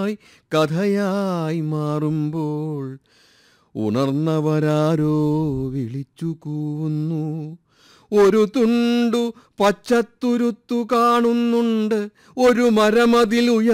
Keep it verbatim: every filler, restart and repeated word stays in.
കഥയായി മാറുമ്പോൾ ഉണർന്നവരാരോ വിളിച്ചു കൂവുന്നു. ഒരു തുണ്ടു പച്ചത്തുരുത്തു കാണുന്നുണ്ട്, ഒരു മരമതിലുയ